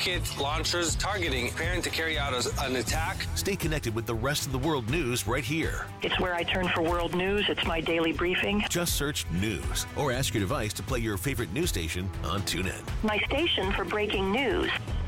rocket launchers targeting, preparing to carry out an attack. Stay connected with the rest of the world news right here. It's where I turn for world news. It's my daily briefing. Just search news or ask your device to play your favorite news station on TuneIn. My station for breaking news.